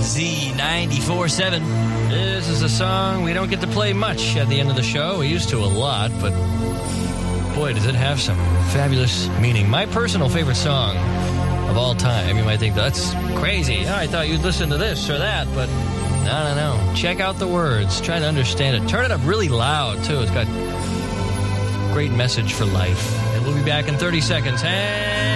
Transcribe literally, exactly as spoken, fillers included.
Z ninety-four point seven. This is a song we don't get to play much at the end of the show. We used to a lot, but boy, does it have some fabulous meaning. My personal favorite song of all time. You might think, that's crazy. Oh, I thought you'd listen to this or that, but no, no, no. Check out the words. Try to understand it. Turn it up really loud, too. It's got great message for life. And we'll be back in thirty seconds. Hey!